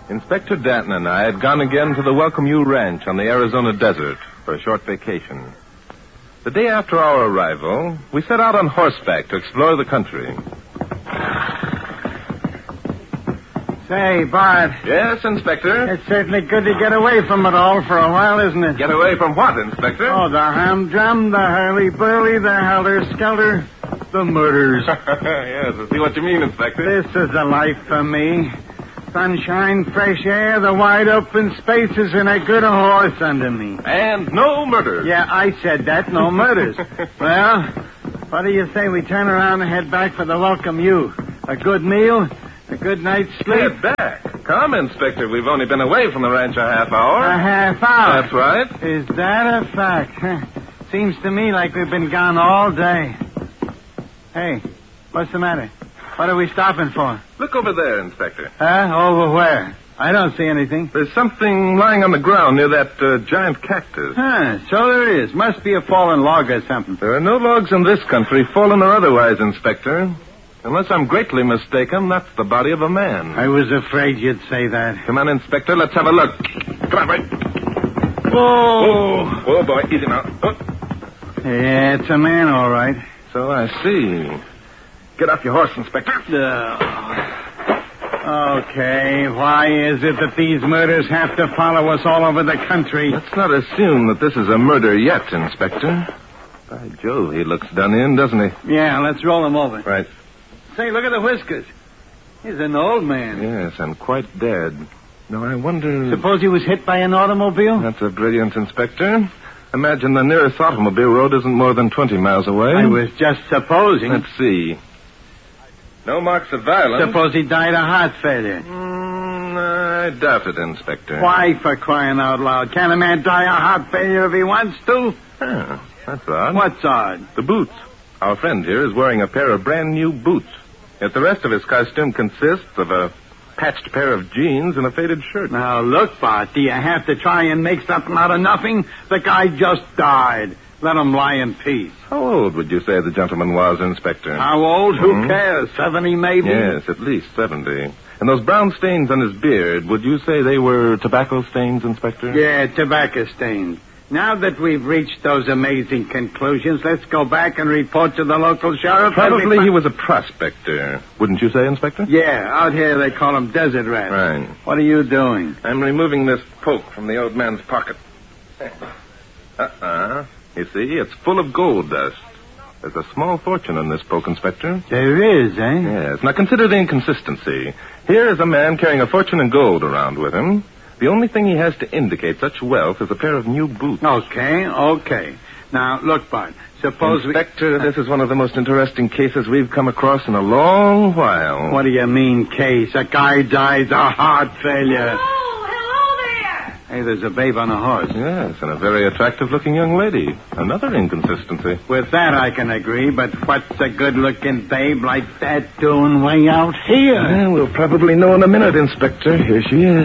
Inspector Danton and I had gone again to the Welcome You Ranch on the Arizona desert for a short vacation. The day after our arrival, we set out on horseback to explore the country. Say, Bart. Yes, Inspector? It's certainly good to get away from it all for a while, isn't it? Get away from what, Inspector? Oh, the humdrum, the hurly-burly, the helter-skelter, the murders. Yes, I see what you mean, Inspector. This is the life for me. Sunshine, fresh air, the wide open spaces, and a good horse under me. And no murders. Yeah, I said that, no murders. Well, what do you say we turn around and head back for the Welcome You? A good meal, a good night's sleep. Head back. Come, Inspector. We've only been away from the ranch a half hour. A half hour? That's right. Is that a fact? Seems to me like we've been gone all day. Hey, what's the matter? What are we stopping for? Look over there, Inspector. Over where? I don't see anything. There's something lying on the ground near that giant cactus. So there is. Must be a fallen log or something. There are no logs in this country, fallen or otherwise, Inspector. Unless I'm greatly mistaken, that's the body of a man. I was afraid you'd say that. Come on, Inspector. Let's have a look. Come on, right. Whoa. Oh, boy. Easy now. Oh. Yeah, it's a man, all right. So I see. Get off your horse, Inspector. Okay, why is it that these murders have to follow us all over the country? Let's not assume that this is a murder yet, Inspector. By Jove, he looks done in, doesn't he? Yeah, let's roll him over. Right. Say, look at the whiskers. He's an old man. Yes, and quite dead. Now, I wonder... Suppose he was hit by an automobile? That's a brilliant, Inspector. Imagine the nearest automobile road isn't more than 20 miles away. I was just supposing. Let's see. No marks of violence. Suppose he died of heart failure. I doubt it, Inspector. Why, for crying out loud? Can a man die of heart failure if he wants to? That's odd. What's odd? The boots. Our friend here is wearing a pair of brand new boots. Yet the rest of his costume consists of a patched pair of jeans and a faded shirt. Now, look, Bart, do you have to try and make something out of nothing? The guy just died. Let him lie in peace. How old would you say the gentleman was, Inspector? How old? Who cares? 70, maybe? Yes, at least 70. And those brown stains on his beard, would you say they were tobacco stains, Inspector? Yeah, tobacco stains. Now that we've reached those amazing conclusions, let's go back and report to the local sheriff. Probably he was a prospector. Wouldn't you say, Inspector? Yeah, out here they call him desert rats. Right. What are you doing? I'm removing this poke from the old man's pocket. You see, it's full of gold dust. There's a small fortune in this poke, Inspector. There is, eh? Yes. Now consider the inconsistency. Here is a man carrying a fortune in gold around with him. The only thing he has to indicate such wealth is a pair of new boots. Okay. Now, look, Bart, suppose Inspector, this is one of the most interesting cases we've come across in a long while. What do you mean, case? A guy dies of heart failure. Hello there. Hey, there's a babe on a horse. Yes, and a very attractive-looking young lady. Another inconsistency. With that I can agree, but what's a good-looking babe like that doing way out here? Yeah, we'll probably know in a minute, Inspector. Here she is.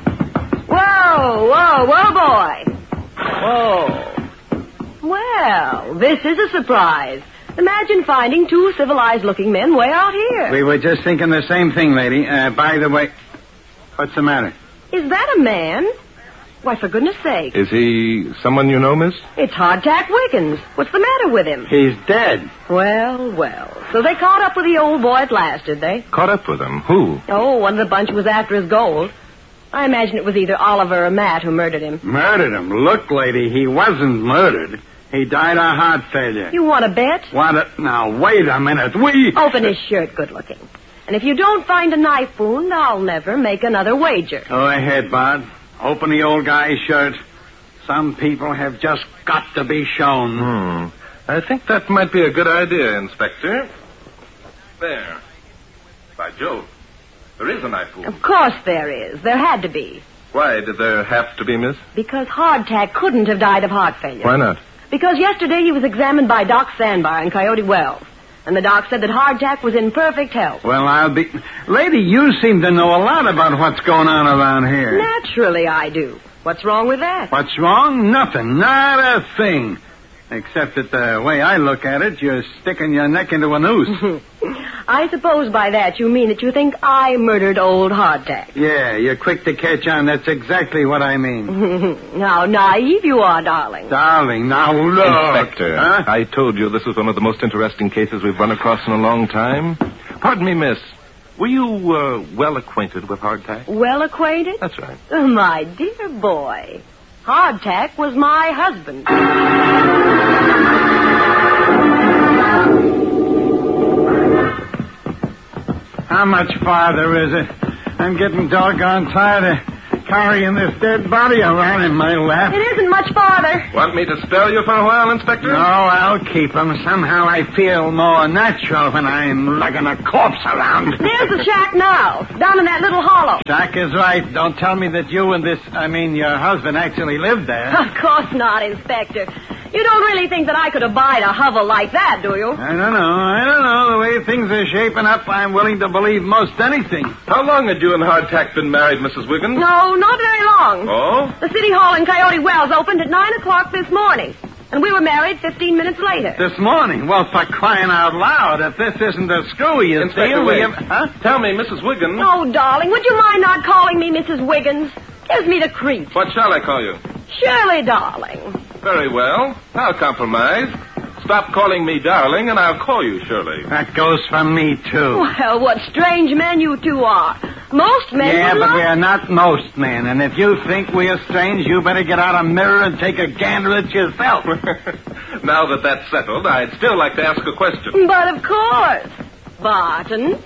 Whoa, boy. Whoa. Well, this is a surprise. Imagine finding two civilized-looking men way out here. We were just thinking the same thing, lady. By the way, what's the matter? Is that a man? Why, for goodness sake. Is he someone you know, miss? It's Hardtack Wiggins. What's the matter with him? He's dead. Well. So they caught up with the old boy at last, did they? Caught up with him? Who? Oh, one of the bunch was after his gold. I imagine it was either Oliver or Matt who murdered him. Murdered him? Look, lady, he wasn't murdered. He died of heart failure. You want to bet? Now, wait a minute. Open his shirt, good looking. And if you don't find a knife wound, I'll never make another wager. Go ahead, Bart. Open the old guy's shirt. Some people have just got to be shown. I think that might be a good idea, Inspector. There. By Jove. There is a knife wound. Of course there is. There had to be. Why did there have to be, miss? Because Hardtack couldn't have died of heart failure. Why not? Because yesterday he was examined by Doc Sandbar in Coyote Wells. And the doc said that Hardtack was in perfect health. Well, Lady, you seem to know a lot about what's going on around here. Naturally I do. What's wrong with that? What's wrong? Nothing. Not a thing. Except that the way I look at it, you're sticking your neck into a noose. I suppose by that you mean that you think I murdered old Hardtack. Yeah, you're quick to catch on. That's exactly what I mean. How naive you are, darling. Darling, now look. Inspector, Huh? I told you this was one of the most interesting cases we've run across in a long time. Pardon me, miss. Were you well acquainted with Hardtack? Well acquainted? That's right. Oh, my dear boy. Hardtack was my husband. How much farther is it? I'm getting doggone tired of carrying this dead body around in my lap. It isn't much farther. Want me to spell you for a while, Inspector? No, I'll keep him. Somehow I feel more natural when I'm lugging a corpse around. There's the shack now, down in that little hollow. Jack is right. Don't tell me that you and your husband actually lived there. Of course not, Inspector. You don't really think that I could abide a hovel like that, do you? I don't know. The way things are shaping up, I'm willing to believe most anything. How long had you and Hardtack been married, Mrs. Wiggins? No, not very long. Oh? The City Hall in Coyote Wells opened at 9 o'clock this morning, and we were married 15 minutes later. This morning? Well, for crying out loud, if this isn't a screw you Inspector, steal, wait. Huh? Tell me, Mrs. Wiggins. Oh, darling, would you mind not calling me Mrs. Wiggins? Gives me the creeps. What shall I call you? Shirley, darling. Very well. I'll compromise. Stop calling me darling, and I'll call you Shirley. That goes for me, too. Well, what strange men you two are. Most men Yeah, would but love... we are not most men, and if you think we are strange, you better get out a mirror and take a gander at yourself. Now that that's settled, I'd still like to ask a question. But of course. Barton.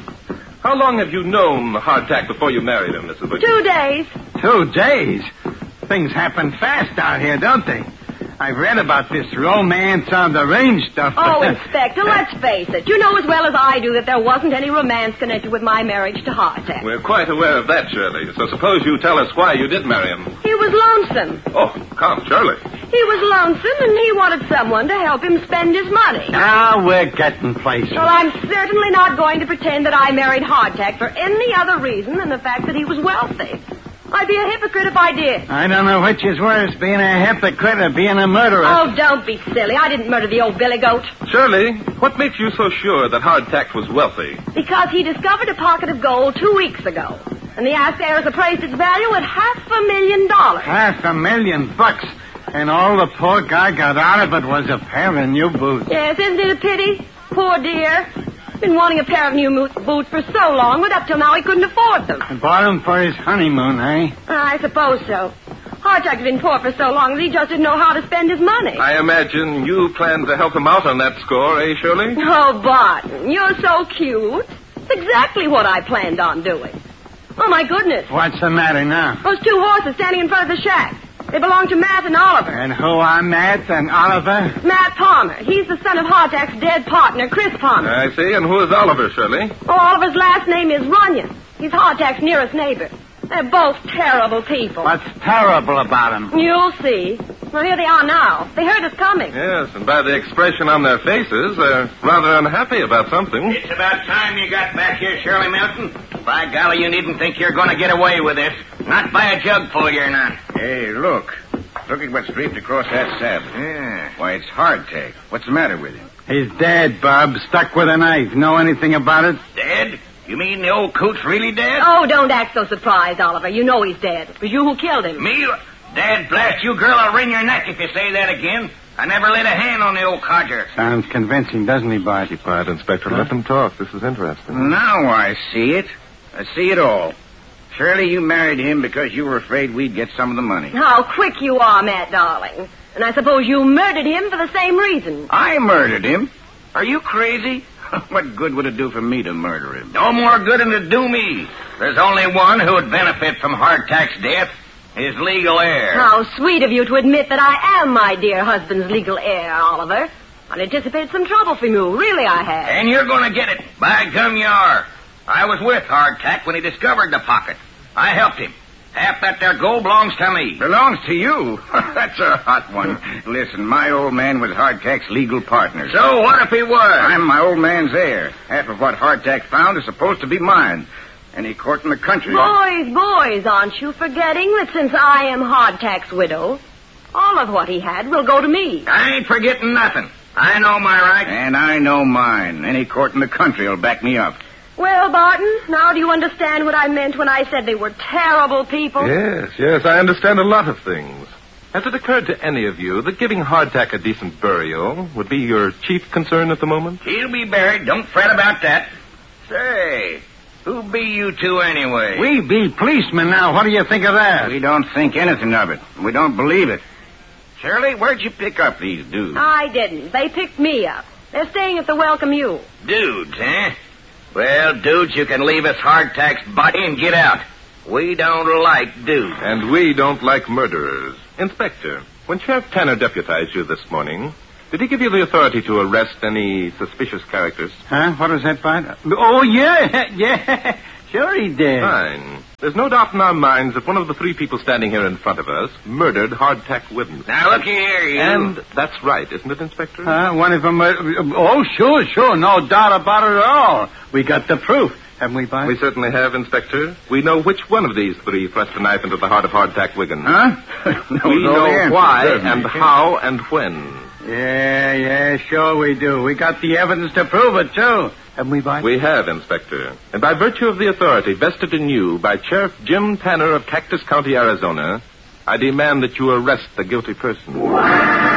How long have you known Hardtack before you married him, Mrs. Wiggins? 2 days. 2 days? Things happen fast out here, don't they? I've read about this romance on the range stuff. Oh, Inspector, let's face it. You know as well as I do that there wasn't any romance connected with my marriage to Hardtack. We're quite aware of that, Shirley. So suppose you tell us why you did marry him. He was lonesome. Oh, come, Shirley. He was lonesome, and he wanted someone to help him spend his money. Now we're getting places. Well, I'm certainly not going to pretend that I married Hardtack for any other reason than the fact that he was wealthy. I'd be a hypocrite if I did. I don't know which is worse, being a hypocrite or being a murderer. Oh, don't be silly. I didn't murder the old billy goat. Shirley, what makes you so sure that Hardtack was wealthy? Because he discovered a pocket of gold 2 weeks ago. And the ass heirs appraised its value at $500,000. $500,000. And all the poor guy got out of it was a pair of new boots. Yes, isn't it a pity? Poor dear. Been wanting a pair of new boots for so long, but up till now he couldn't afford them. I bought him for his honeymoon, eh? I suppose so. Hardtack's been poor for so long that he just didn't know how to spend his money. I imagine you planned to help him out on that score, eh, Shirley? Oh, Barton, you're so cute. It's exactly what I planned on doing. Oh, my goodness. What's the matter now? Those 2 horses standing in front of the shack. They belong to Matt and Oliver. And who are Matt and Oliver? Matt Palmer. He's the son of Hardtack's dead partner, Chris Palmer. I see. And who is Oliver, Shirley? Oh, Oliver's last name is Runyon. He's Hardtack's nearest neighbor. They're both terrible people. What's terrible about him? You'll see. Well, here they are now. They heard us coming. Yes, and by the expression on their faces, they're rather unhappy about something. It's about time you got back here, Shirley Milton. By golly, you needn't think you're going to get away with this. Not by a jugful, you're not. Hey, look. Look at what's draped across that saddle. Yeah. Why, it's Hardtack. What's the matter with him? He's dead, Bob. Stuck with a knife. Know anything about it? Dead? You mean the old coot's really dead? Oh, don't act so surprised, Oliver. You know he's dead. It was you who killed him. Me? Dad blast you, girl. I'll wring your neck if you say that again. I never laid a hand on the old codger. Sounds convincing, doesn't he, Bart? Keep quiet, Inspector. Let them talk. This is interesting. Now I see it. I see it all. Shirley, you married him because you were afraid we'd get some of the money. How quick you are, Matt, darling. And I suppose you murdered him for the same reason. I murdered him. Are you crazy? What good would it do for me to murder him? No more good than to do me. There's only one who would benefit from Hardtack's death. His legal heir. How sweet of you to admit that I am my dear husband's legal heir, Oliver. I anticipated some trouble from you. Really, I have. And you're going to get it. By gum, you are. I was with Hardtack when he discovered the pocket. I helped him. Half that there gold belongs to me. Belongs to you? That's a hot one. Listen, my old man was Hardtack's legal partner. So what if he was? I'm my old man's heir. Half of what Hardtack found is supposed to be mine. Any court in the country... Boys, aren't you forgetting that since I am Hardtack's widow, All of what he had will go to me. I ain't forgetting nothing. I know my rights. And I know mine. Any court in the country will back me up. Well, Barton, now do you understand what I meant when I said they were terrible people? Yes, I understand a lot of things. Has it occurred to any of you that giving Hardtack a decent burial would be your chief concern at the moment? He'll be buried. Don't fret about that. Say, who be you two anyway? We be policemen now. What do you think of that? We don't think anything of it. We don't believe it. Shirley, where'd you pick up these dudes? I didn't. They picked me up. They're staying at the Welcome U. Dudes, eh? Well, dudes, you can leave us Hardtack's body and get out. We don't like dudes. And we don't like murderers. Inspector, when Sheriff Tanner deputized you this morning, did he give you the authority to arrest any suspicious characters? Huh? What was that, Bart? Oh, yeah. Sure he did. Fine. There's no doubt in our minds that one of the three people standing here in front of us murdered Hardtack Whitten. Now, look here, you. And that's right, isn't it, Inspector? One of them... oh, sure. No doubt about it at all. We got the proof. Haven't we, Bart? We certainly have, Inspector. We know which one of these three thrust a knife into the heart of Hardtack Wiggin. Huh? We know why and how and when. Yeah, sure we do. We got the evidence to prove it, too. Haven't we, Bart? We have, Inspector. And by virtue of the authority vested in you by Sheriff Jim Tanner of Cactus County, Arizona, I demand that you arrest the guilty person.